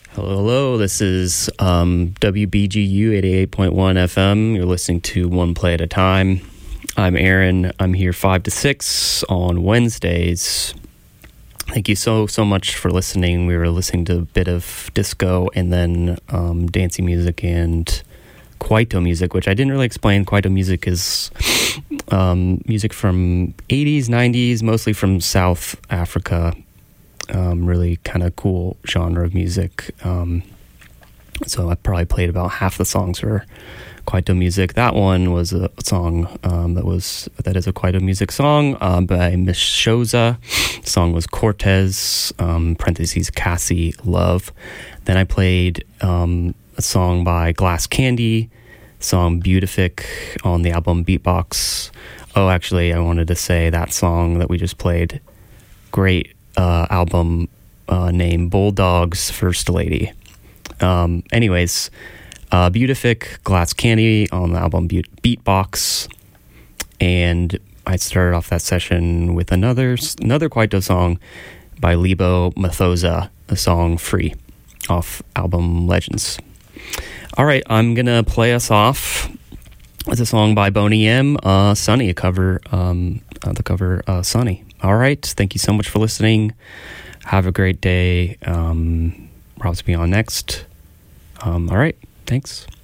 Hello, this is WBGU 88.1 FM. You're listening to One Play at a Time. I'm Aaron. I'm here 5 to 6 on Wednesdays. Thank you so much for listening. We were listening to a bit of disco and then dancey music and Kwaito music, which I didn't really explain. Kwaito music is music from 80s, 90s, mostly from South Africa. Really kind of cool genre of music. So I probably played about half the songs for Kwaito music. That one was a song that is a Kwaito music song by Miss Shoza. The song was Cortez, parentheses Cassie Love. Then I played a song by Glass Candy, song Beautific on the album Beatbox. Oh, actually, I wanted to say that song that we just played, great album named Bulldog's First Lady. Anyways, Beautific, Glass Candy on the album Beatbox, and I started off that session with another Kwaito song by Lebo Mathosa, the song Free, off album Legends. All right, I'm gonna play us off with a song by Boney M, Sunny, a cover, the cover Sunny. All right, thank you so much for listening. Have a great day. Rob's be on next. All right, thanks.